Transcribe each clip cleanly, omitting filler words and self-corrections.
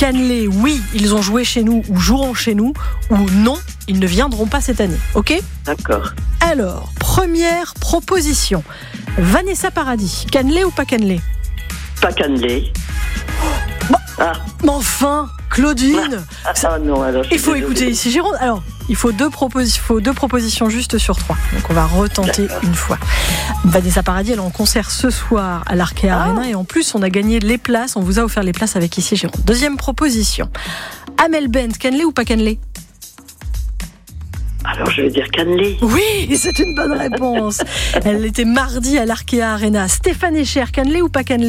Canlay, oui, ils ont joué chez nous ou joueront chez nous, ou non, ils ne viendront pas cette année. Ok ? D'accord. Alors, première proposition. Vanessa Paradis, Canlay ou pas Canlay ? Pas Canlay. Mais enfin, Claudine, non, alors, il faut écouter ici Gironde. Alors, il faut deux propositions juste sur 3. Donc on va retenter une fois. Vanessa Paradis, elle est en concert ce soir à l'Arkea Arena et en plus on a gagné les places, on vous a offert les places avec ici Gironde. Deuxième proposition. Amel Bent, Canlay ou pas Canlay ? Alors je vais dire Canlay. Oui, c'est une bonne réponse. Elle était mardi à l'Arkea Arena. Stéphane Echer, Canlay ou pas Canlay ?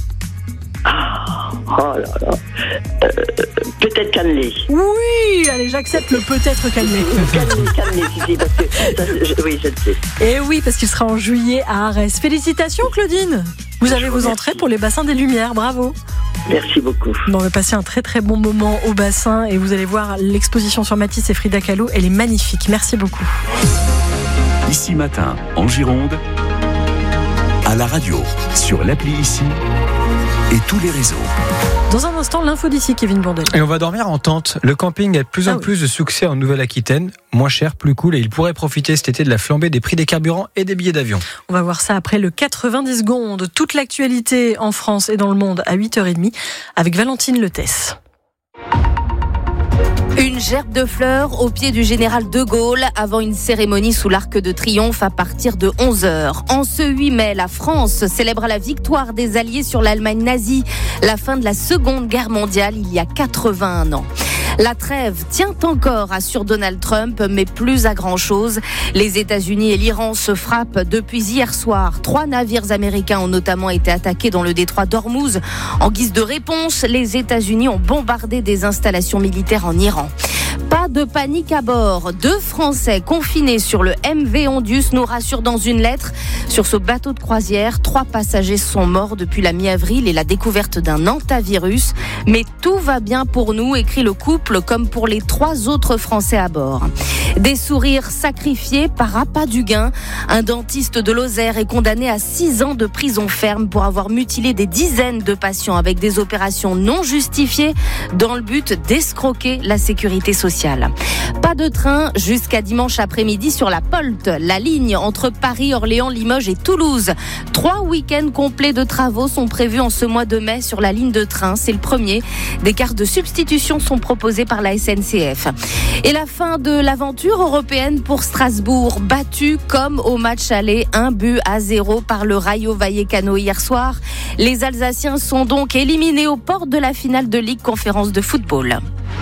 Oh là là. Peut-être Canlay. Oui, allez, j'accepte le peut-être Canlay. Canlay, si, parce que oui, je le sais. Et oui, parce qu'il sera en juillet à Arès. Félicitations, Claudine. Vous avez vos entrées pour les bassins des Lumières, bravo. Merci beaucoup. Bon, on va passer un très très bon moment au bassin et vous allez voir l'exposition sur Matisse et Frida Kahlo, elle est magnifique. Merci beaucoup. Ici Matin, en Gironde, à la radio, sur l'appli Ici et tous les réseaux. Dans un instant, l'info d'ici, Kevin Bourdel. Et on va dormir en tente. Le camping a de plus en plus de succès en Nouvelle-Aquitaine. Moins cher, plus cool, et il pourrait profiter cet été de la flambée des prix des carburants et des billets d'avion. On va voir ça après le 90 secondes. Toute l'actualité en France et dans le monde à 8h30 avec Valentine Letès. Une gerbe de fleurs au pied du général de Gaulle avant une cérémonie sous l'Arc de Triomphe à partir de 11h. En ce 8 mai, la France célèbre la victoire des Alliés sur l'Allemagne nazie, la fin de la Seconde Guerre mondiale il y a 81 ans. La trêve tient encore, assure Donald Trump, mais plus à grand-chose. Les États-Unis et l'Iran se frappent depuis hier soir. 3 navires américains ont notamment été attaqués dans le détroit d'Ormuz. En guise de réponse, les États-Unis ont bombardé des installations militaires en Iran. Pas de panique à bord. 2 Français confinés sur le MV Ondius nous rassurent dans une lettre. Sur ce bateau de croisière, 3 passagers sont morts depuis la mi-avril et la découverte d'un hantavirus. Mais tout va bien pour nous, écrit le couple, comme pour les 3 autres Français à bord. Des sourires sacrifiés par appât du gain. Un dentiste de Lozère est condamné à 6 ans de prison ferme pour avoir mutilé des dizaines de patients avec des opérations non justifiées dans le but d'escroquer la sécurité sociale. Pas de train jusqu'à dimanche après-midi sur la Polte, la ligne entre Paris, Orléans, Limoges et Toulouse. 3 week-ends complets de travaux sont prévus en ce mois de mai sur la ligne de train. C'est le premier. Des cartes de substitution sont proposées par la SNCF. Et la fin de l'aventure européenne pour Strasbourg, battu comme au match aller 1-0 par le Rayo Vallecano hier soir. Les Alsaciens sont donc éliminés aux portes de la finale de Ligue Conférence de football.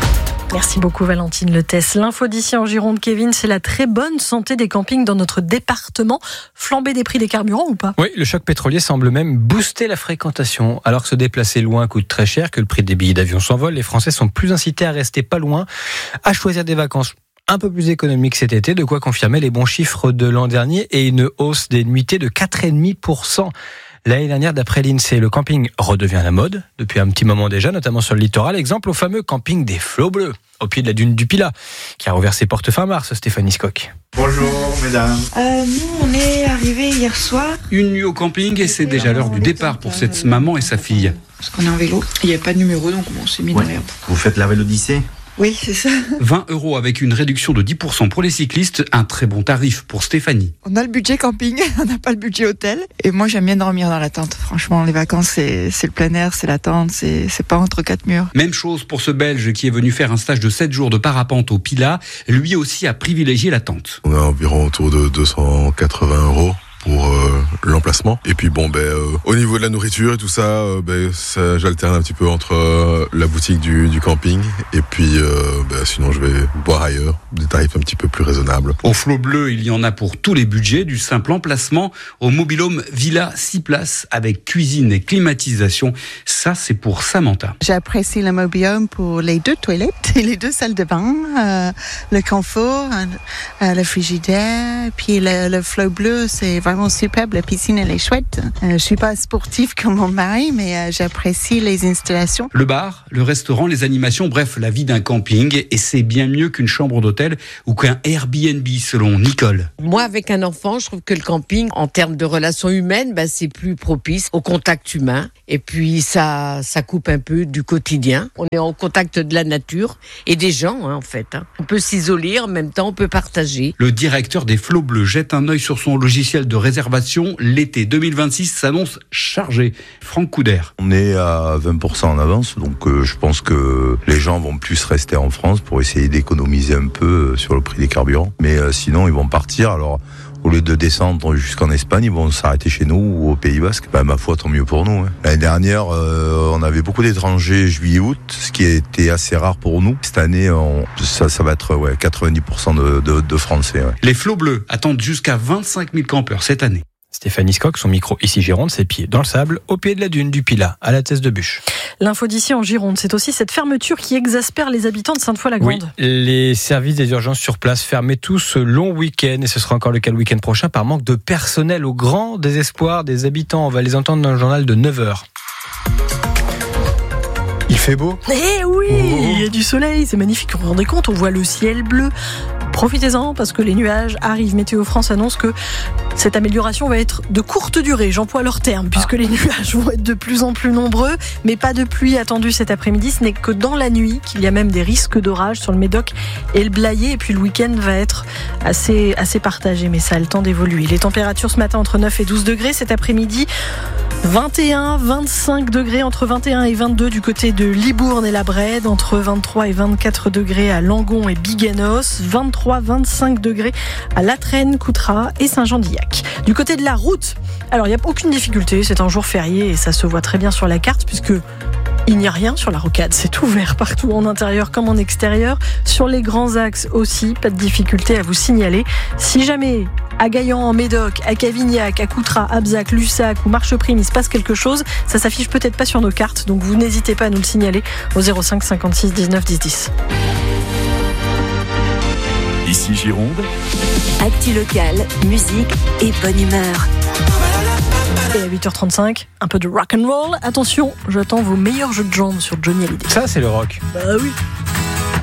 Merci beaucoup Valentine Letès. L'info d'ici en Gironde, Kevin, c'est la très bonne santé des campings dans notre département. Flambée des prix des carburants ou pas ? Oui, le choc pétrolier semble même booster la fréquentation. Alors que se déplacer loin coûte très cher, que le prix des billets d'avion s'envole, les Français sont plus incités à rester pas loin, à choisir des vacances un peu plus économiques cet été, de quoi confirmer les bons chiffres de l'an dernier et une hausse des nuitées de 4,5%. L'année dernière, d'après l'INSEE, le camping redevient à la mode depuis un petit moment déjà, notamment sur le littoral. Exemple au fameux camping des Flots Bleus, au pied de la dune du Pilat, qui a rouvert ses portes fin mars, Stéphanie Skock. Bonjour mesdames. Nous, on est arrivés hier soir. Une nuit au camping et c'est déjà l'heure du départ pour cette maman et sa fille. Parce qu'on est en vélo, il n'y a pas de numéro, donc on s'est mis dans l'herbe. Vous faites la Vélodyssée ? Oui, c'est ça. 20 € avec une réduction de 10% pour les cyclistes, un très bon tarif pour Stéphanie. On a le budget camping, on n'a pas le budget hôtel. Et moi, j'aime bien dormir dans la tente. Franchement, les vacances, c'est le plein air, c'est la tente, c'est pas entre 4 murs. Même chose pour ce Belge qui est venu faire un stage de 7 jours de parapente au Pilat. Lui aussi a privilégié la tente. On a environ autour de 280 € pour l'emplacement. Et puis au niveau de la nourriture et tout ça, j'alterne un petit peu entre la boutique du camping et puis sinon je vais boire ailleurs, des tarifs un petit peu plus raisonnables. Au Flot Bleu, il y en a pour tous les budgets, du simple emplacement au mobil-home villa 6 places avec cuisine et climatisation. Ça, c'est pour Samantha. J'apprécie le mobil-home pour les 2 toilettes et les 2 salles de bain, le confort, le frigidaire, puis le Flot Bleu, c'est vraiment superbe. La piscine, elle est chouette. Je suis pas sportive comme mon mari, mais j'apprécie les installations. Le bar, le restaurant, les animations, bref, la vie d'un camping. Et c'est bien mieux qu'une chambre d'hôtel ou qu'un Airbnb, selon Nicole. Moi, avec un enfant, je trouve que le camping, en termes de relations humaines, c'est plus propice au contact humain. Et puis, ça coupe un peu du quotidien. On est en contact de la nature et des gens, en fait. On peut s'isoler, en même temps, on peut partager. Le directeur des Flots Bleus jette un œil sur son logiciel de réservation. L'été 2026 s'annonce chargé. Franck Couder. On est à 20% en avance, donc je pense que les gens vont plus rester en France pour essayer d'économiser un peu sur le prix des carburants. Mais sinon, ils vont partir. Alors, au lieu de descendre jusqu'en Espagne, ils vont s'arrêter chez nous ou au Pays Basque. Ma foi, tant mieux pour nous. L'année dernière, on avait beaucoup d'étrangers juillet-août, ce qui a été assez rare pour nous. Cette année, ça va être 90% de Français. Ouais. Les Flots Bleus attendent jusqu'à 25 000 campeurs cette année. Stéphanie Scocq, son micro ici Gironde, ses pieds dans le sable, au pied de la dune du Pilat, à la Thèse de Bûche. L'info d'ici en Gironde, c'est aussi cette fermeture qui exaspère les habitants de Sainte-Foy-la-Grande. Oui, les services des urgences sur place fermés tout ce long week-end, et ce sera encore le cas le week-end prochain, par manque de personnel, au grand désespoir des habitants. On va les entendre dans le journal de 9h. Il fait beau. Eh oui, il y a du soleil, c'est magnifique. Vous vous rendez compte, on voit le ciel bleu. Profitez-en parce que les nuages arrivent. Météo France annonce que cette amélioration va être de courte durée, j'emploie leur terme, puisque les nuages vont être de plus en plus nombreux, mais pas de pluie attendue cet après-midi. Ce n'est que dans la nuit qu'il y a même des risques d'orage sur le Médoc et le Blayais. Et puis le week-end va être assez partagé, mais ça a le temps d'évoluer. Les températures ce matin entre 9 et 12 degrés. Cet après-midi, 21, 25 degrés, entre 21 et 22 du côté de Libourne et la Brède, entre 23 et 24 degrés à Langon et Biganos, 23, 25 degrés à Latrenne, Coutras et Saint-Jean-d'Illac. Du côté de la route, alors il n'y a aucune difficulté, c'est un jour férié et ça se voit très bien sur la carte puisque il n'y a rien sur la rocade, c'est ouvert partout en intérieur comme en extérieur. Sur les grands axes aussi, pas de difficulté à vous signaler. Si jamais à Gaillan, en Médoc, à Cavignac, à Coutras, Abzac, Lussac ou Marcheprime, il se passe quelque chose, ça s'affiche peut-être pas sur nos cartes, donc vous n'hésitez pas à nous le signaler au 05 56 19 10 10. Ici Gironde. Actu locale, musique et bonne humeur. Et à 8h35, un peu de rock'n'roll. Attention, j'attends vos meilleurs jeux de jambes sur Johnny Hallyday. Ça, c'est le rock. Bah oui.